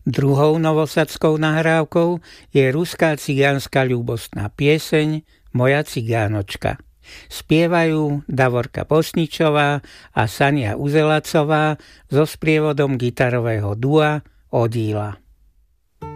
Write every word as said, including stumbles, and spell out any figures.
Druhou novosadskou nahrávkou je ruská cigánska ľúbostná pieseň Moja cigánočka. Spievajú Davorka Posničová a Sania Uzelacová so sprievodom gitarového dua Odíla.